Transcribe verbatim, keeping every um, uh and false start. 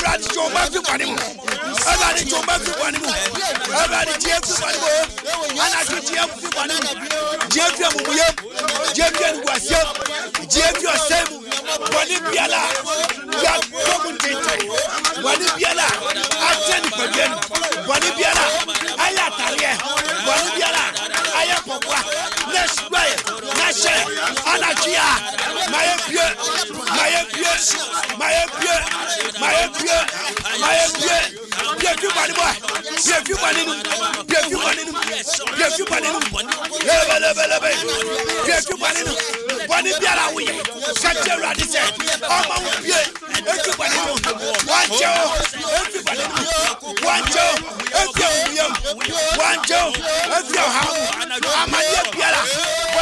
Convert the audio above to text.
Everybody show my people anymore. Everybody show my people anymore. Everybody J P anymore. And I get J P anymore. J P Muye, J P and Guasia, J P Osem, Bonipiala, Yap Community, Bonipiala, Ateni Paguen, Bonipiala, Ayatalia, Bonipiala, Ayapopua, Nesh Bay, Nashe, Anakia, my pieux, my pieux, my pieux, my pieux, my pieux, Bien vu par les bois, bien vu par les nous, bien vu par les nous, bien vu par les nous, leve, leve, leve, bien vu par les nous, bonne bien la oui, quatre heures à dix-sept, on m'a oublié, et tu par les nous, one joe, et tu par les nous, one joe, et tu es William, one joe, et tu es Ham, Amadia Piala.